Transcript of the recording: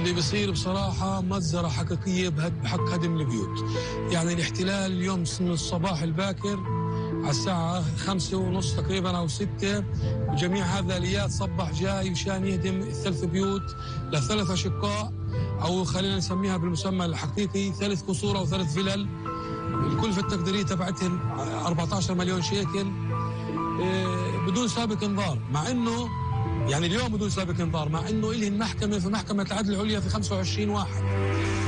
اللي بيصير بصراحة مجزرة حقيقية بحق هدم البيوت. يعني الاحتلال اليوم من الصباح الباكر على الساعة 5:30 تقريبا أو 6، وجميع هذه الآليات صبح جاي مشان يهدم 3 بيوت ل3 أشقاء، أو خلينا نسميها بالمسمى الحقيقي 3 قصور أو 3 فلل. الكلفة التقديرية تبعتهم 14 مليون شيكل بدون سابق انذار، مع انه يعني اليوم بدون سابق انذار، مع انه إلهن محكمة في محكمة العدل العليا في 25/1.